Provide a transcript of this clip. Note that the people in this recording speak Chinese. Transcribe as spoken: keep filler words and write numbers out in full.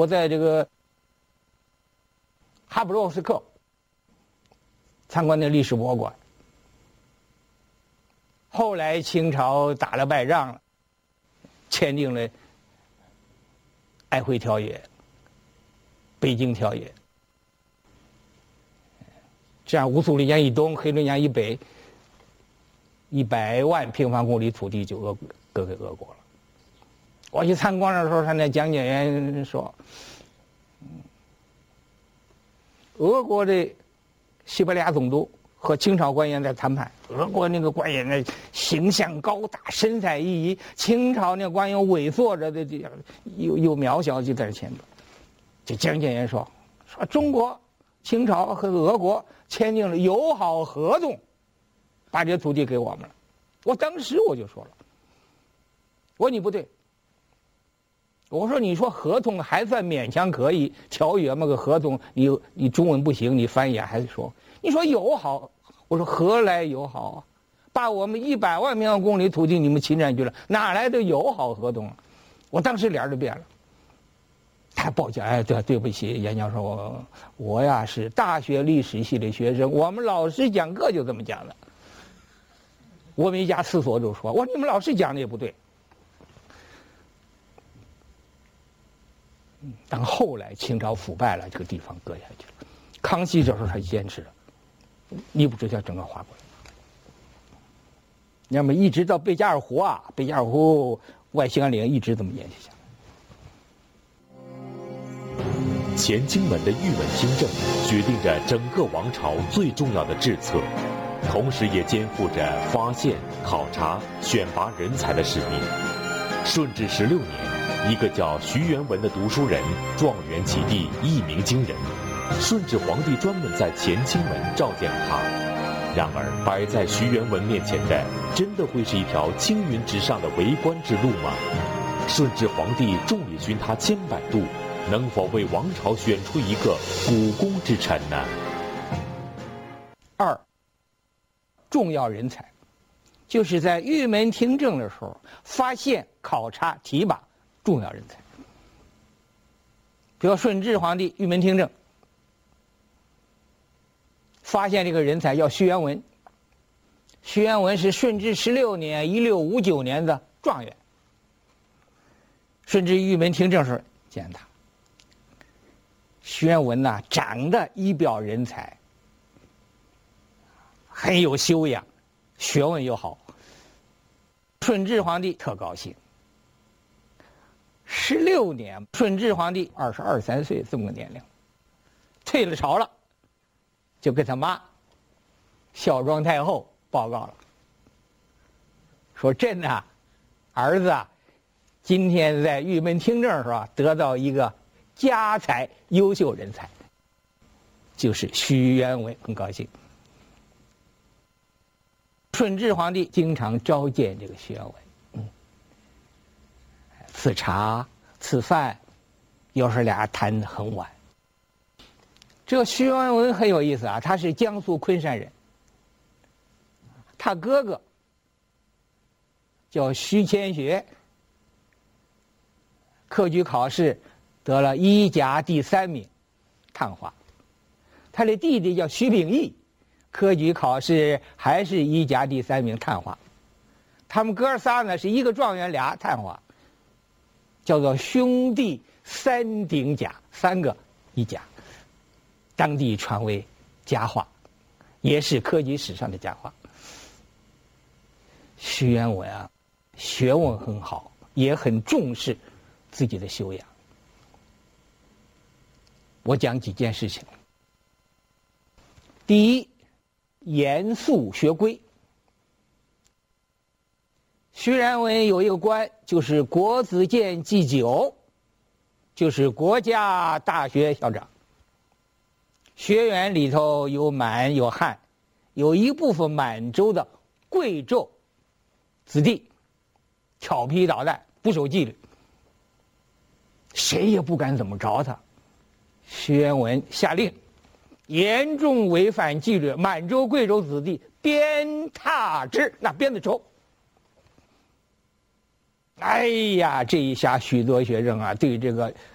我在这个哈布洛夫斯克参观的历史博物馆。后来清朝打了败仗了，签订了《瑷会条约》、《北京条约》，这样乌苏里江以东、黑龙江以北一百万平方公里土地就俄割给俄国了。我去参观的时候，他那讲解员说，俄国的西伯利亚总督和清朝官员在谈判，俄国那个官员呢形象高大，神采奕奕；清朝那官员萎缩着的，这样又又渺小，就在这前头。这讲解员说，说中国、清朝和俄国签订了友好合同，把这土地给我们了。我当时我就说了，我说你不对。我说你说合同还算勉强可以，条约嘛个合同，你你中文不行，你翻译还说，你说友好，我说何来友好啊？把我们一百万平方公里土地你们侵占去了，哪来的友好合同啊？我当时脸就变了。他抱歉，哎，对对不起，严教授，我我呀是大学历史系的学生，我们老师讲课就这么讲的。我们一家四所就说，我说你们老师讲的也不对。但后来清朝腐败了，这个地方割下去了。康熙这时候他坚持了，你不知道整个划过来。那么一直到贝加尔湖啊，贝加尔湖外兴安岭一直这么延续下来。乾清门的玉门听政决定着整个王朝最重要的治策，同时也肩负着发现、考察、选拔人才的使命。顺治十六年。一个叫徐元文的读书人状元及第，一鸣惊人。顺治皇帝专门在乾清门召见了他。然而，摆在徐元文面前的，真的会是一条青云直上的为官之路吗？顺治皇帝重礼勋他千百度，能否为王朝选出一个股肱之臣呢？ 二，重要人才，就是在玉门听政的时候，发现、考察、提拔重要人才。比如顺治皇帝玉门听政，发现这个人才叫徐元文。徐元文是顺治十六年（一六五九年）的状元。顺治玉门听政时见他，徐元文呐，长得一表人才，很有修养，学问又好。顺治皇帝特高兴。十六年，顺治皇帝二十二三岁这么个年龄，退了朝了，就跟他妈孝庄太后报告了，说朕呐，儿子啊，今天在玉门听政时候得到一个家才优秀人才，就是徐元文，很高兴。顺治皇帝经常召见这个徐元文，嗯，赐茶赐饭，有时俩谈得很晚。这个徐元文很有意思啊，他是江苏昆山人，他哥哥叫徐谦学，科举考试得了一甲第三名，探花。他的弟弟叫徐秉义，科举考试还是一甲第三名，探花。他们哥仨呢是一个状元俩探花，叫做兄弟三顶甲，三个一甲，当地传为佳话，也是科举史上的佳话。徐元文啊，学问很好，也很重视自己的修养。我讲几件事情。第一，严肃学规。徐元文有一个官，就是国子监祭酒，就是国家大学校长。学员里头有满有汉，有一部分满洲的贵胄子弟，调皮捣蛋，不守纪律，谁也不敢怎么着他。徐元文下令，严重违反纪律，满洲贵州子弟鞭挞之，那鞭子抽。哎呀，这一下许多学生啊，对这个